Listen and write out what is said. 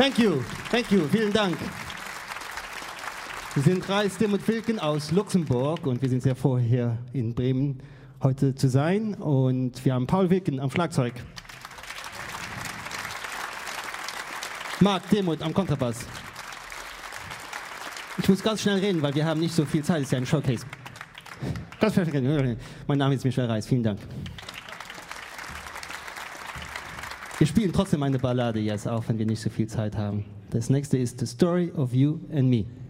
Thank you, vielen Dank. Wir sind Reis, Tim und Wilken aus Luxemburg und wir sind sehr froh, hier in Bremen heute zu sein. Und wir haben Paul Wilken am Schlagzeug, Marc Demuth am Kontrabass. Ich muss ganz schnell reden, weil wir haben nicht so viel Zeit, es ist ja ein Showcase. Ganz perfekt. Mein Name ist Michel Reis, vielen Dank. Wir spielen trotzdem eine Ballade jetzt, auch wenn wir nicht so viel Zeit haben. Das nächste ist The Story of You and Me.